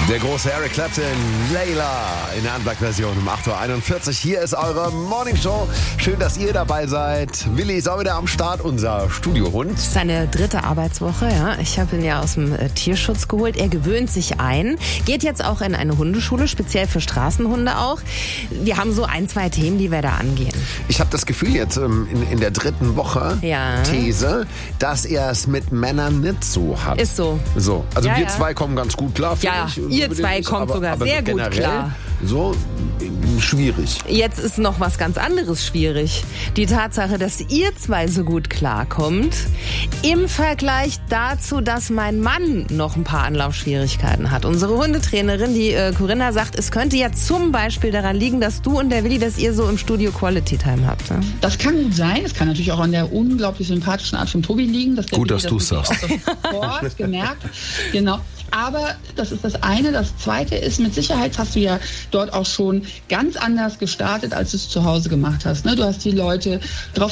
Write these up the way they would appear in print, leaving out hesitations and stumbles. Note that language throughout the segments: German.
Der große Eric Clapton, Layla in der Unplugged-Version um 8.41 Uhr. Hier ist eure Morningshow. Schön, dass ihr dabei seid. Willi ist auch wieder am Start, unser Studiohund. Das ist seine 3. Arbeitswoche, ja. Ich habe ihn ja aus dem Tierschutz geholt. Er gewöhnt sich ein. Geht jetzt auch in eine Hundeschule, speziell für Straßenhunde auch. Wir haben so 1, 2 Themen, die wir da angehen. Ich habe das Gefühl jetzt in der 3. Woche, Ja. These, dass er es mit Männern nicht so hat. Ist so. So, also Ja, wir ja. zwei kommen ganz gut klar. Ja, ihr zwei kommt sogar aber sehr so gut generell klar. So schwierig. Jetzt ist noch was ganz anderes schwierig. Die Tatsache, dass ihr zwei so gut klarkommt, im Vergleich dazu, dass mein Mann noch ein paar Anlaufschwierigkeiten hat. Unsere Hundetrainerin, die Corinna, sagt, es könnte ja zum Beispiel daran liegen, dass du und der Willi, dass ihr so im Studio Quality Time habt. Ne? Das kann gut sein. Es kann natürlich auch an der unglaublich sympathischen Art von Tobi liegen. Dass der Gut, Willi dass du's wirklich sagst. auch sofort gemerkt. Genau. Aber das ist das eine. Das zweite ist, mit Sicherheit hast du ja dort auch schon ganz anders gestartet, als du es zu Hause gemacht hast. Ne? Du hast die Leute darauf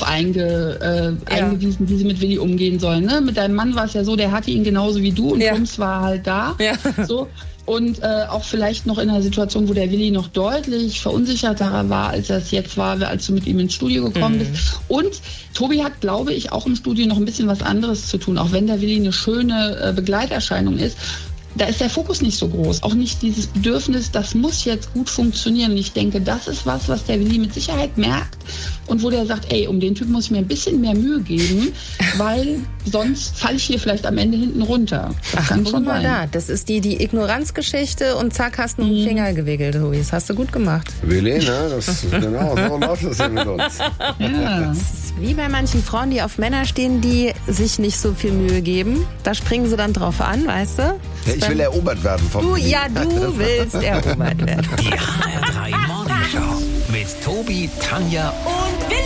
eingewiesen, wie sie mit Willi umgehen sollen. Ne? Mit deinem Mann war es ja so, der hatte ihn genauso wie du und Bums war halt da. Ja. So. Und auch vielleicht noch in einer Situation, wo der Willi noch deutlich verunsicherter war, als er es jetzt war, als du mit ihm ins Studio gekommen bist. Und Tobi hat, glaube ich, auch im Studio noch ein bisschen was anderes zu tun, auch wenn der Willi eine schöne Begleiterscheinung ist. Da ist der Fokus nicht so groß. Auch nicht dieses Bedürfnis, das muss jetzt gut funktionieren. Und ich denke, das ist was der Willi mit Sicherheit merkt und wo der sagt, ey, um den Typ muss ich mir ein bisschen mehr Mühe geben, weil sonst falle ich hier vielleicht am Ende hinten runter. Das kann schon sein. Da. Das ist die Ignoranzgeschichte und zack, hast du einen Finger gewickelt, Tobi. Das hast du gut gemacht. Willi, ne? Genau, so läuft das hier mit uns. Ja. Das ist wie bei manchen Frauen, die auf Männer stehen, die sich nicht so viel Mühe geben. Da springen sie dann drauf an, weißt du? Ja, ich will erobert werden vom Willi. Du willst erobert werden. Die HR3 Morning Show mit Tobi, Tanja und